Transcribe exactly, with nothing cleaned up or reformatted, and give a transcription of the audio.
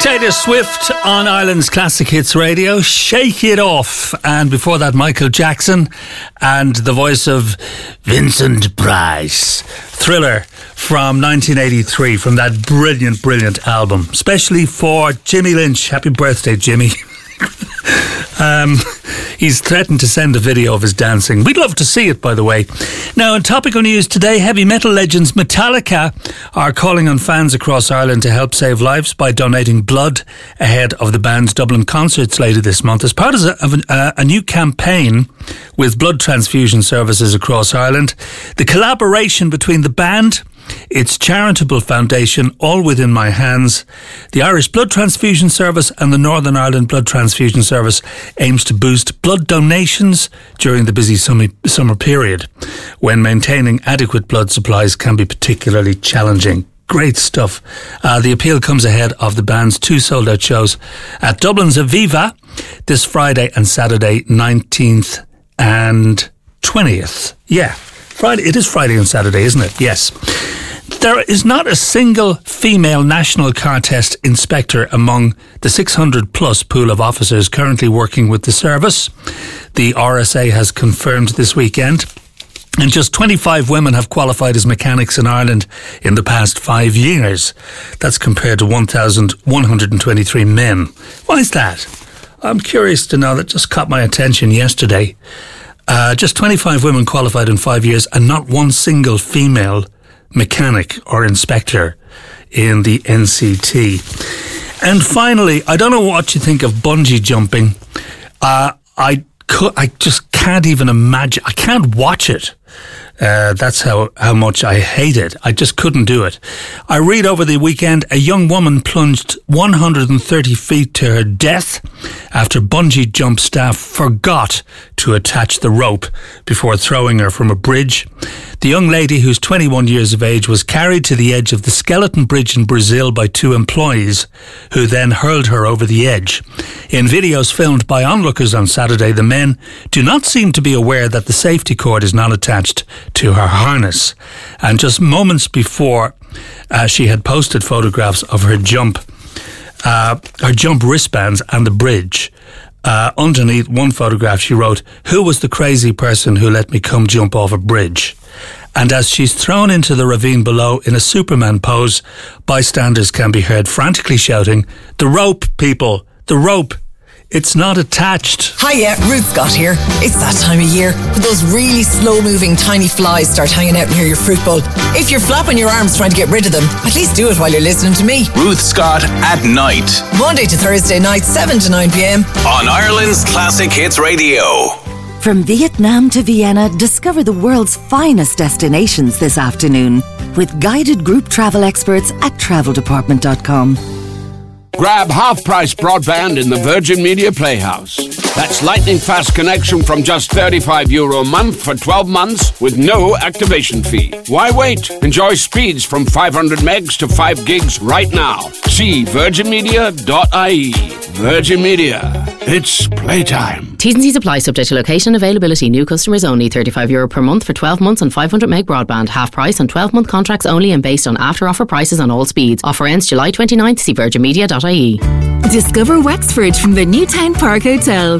Taylor Swift on Ireland's Classic Hits Radio, Shake It Off. And before that, Michael Jackson and the voice of Vincent Price. Thriller from nineteen eighty-three, from that brilliant, brilliant album. Especially for Jimmy Lynch. Happy birthday, Jimmy. um, he's threatened to send a video of his dancing. We'd love to see it, by the way. Now, in topical news today, heavy metal legends Metallica are calling on fans across Ireland to help save lives by donating blood ahead of the band's Dublin concerts later this month. As part of a, a, a new campaign with blood transfusion services across Ireland, the collaboration between the band, its charitable foundation, All Within My Hands, the Irish Blood Transfusion Service and the Northern Ireland Blood Transfusion Service aims to boost blood donations during the busy summer, summer period, when maintaining adequate blood supplies can be particularly challenging. Great stuff. Uh, the appeal comes ahead of the band's two sold-out shows at Dublin's Aviva this Friday and Saturday, nineteenth and twentieth. Yeah, Friday. It is Friday and Saturday, isn't it? Yes. There is not a single female National Car Test inspector among the six hundred plus pool of officers currently working with the service. The R S A has confirmed this weekend. And just twenty-five women have qualified as mechanics in Ireland in the past five years. That's compared to one thousand one hundred twenty-three men. Why is that? I'm curious to know. That just caught my attention yesterday. Uh, just twenty-five women qualified in five years and not one single female mechanic or inspector in the N C T. And finally, I don't know what you think of bungee jumping. Uh, I could, I just can't even imagine. I can't watch it. Uh, that's how, how much I hate it. I just couldn't do it. I read over the weekend a young woman plunged one hundred thirty feet to her death after bungee jump staff forgot to attach the rope before throwing her from a bridge. The young lady, who's twenty-one years of age, was carried to the edge of the Skeleton Bridge in Brazil by two employees, who then hurled her over the edge. In videos filmed by onlookers on Saturday, the men do not seem to be aware that the safety cord is not attached to her harness. And just moments before, uh, she had posted photographs of her jump, uh, her jump wristbands and the bridge. Uh, underneath one photograph, she wrote, "Who was the crazy person who let me come jump off a bridge?" And as she's thrown into the ravine below in a Superman pose, bystanders can be heard frantically shouting, "The rope, people! The rope! It's not attached." Hiya, Ruth Scott here. It's that time of year when those really slow-moving tiny flies start hanging out near your fruit bowl. If you're flapping your arms trying to get rid of them, at least do it while you're listening to me. Ruth Scott at night. Monday to Thursday night, seven to nine p.m. on Ireland's Classic Hits Radio. From Vietnam to Vienna, discover the world's finest destinations this afternoon with guided group travel experts at travel department dot com. Grab half-price broadband in the Virgin Media Playhouse. That's lightning-fast connection from just thirty-five euro a month for twelve months with no activation fee. Why wait? Enjoy speeds from five hundred megs to five gigs right now. See virgin media dot I E. Virgin Media. It's playtime. T's and C's apply, subject to location availability. New customers only. thirty-five euro per month for twelve months on five hundred meg broadband. Half price on twelve month contracts only and based on after-offer prices on all speeds. Offer ends July twenty-ninth. See virgin media dot I E. Discover Wexford from the Newtown Park Hotel.